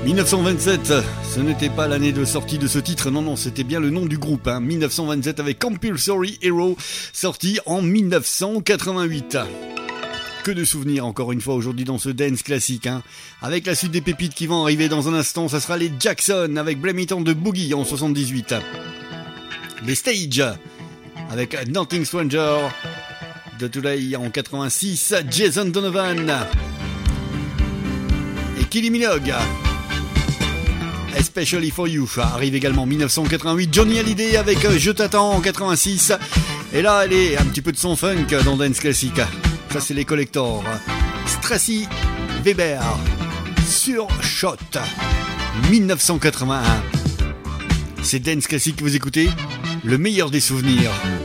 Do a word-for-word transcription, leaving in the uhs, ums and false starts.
dix-neuf cent vingt-sept, ce n'était pas l'année de sortie de ce titre, non non, c'était bien le nom du groupe, hein. dix-neuf cent vingt-sept avec Compulsory Hero, sorti en dix-neuf cent quatre-vingt-huit. Que de souvenirs encore une fois aujourd'hui dans ce dance classique, hein. Avec la suite des pépites qui vont arriver dans un instant, ça sera les Jackson avec Blame It on the Boogie en soixante-dix-huit. Les Stage avec Nothing Stranger de Today en quatre-vingt-six, Jason Donovan et Kylie Minogue. Especially for You arrive également en dix-neuf cent quatre-vingt-huit. Johnny Hallyday avec Je t'attends en quatre-vingt-six. Et là, elle est un petit peu de son funk dans Dance Classic. Ça, c'est les collectors. Stracy Weber sur Shot dix-neuf cent quatre-vingt-un. C'est Dance Classic que vous écoutez, le meilleur des souvenirs.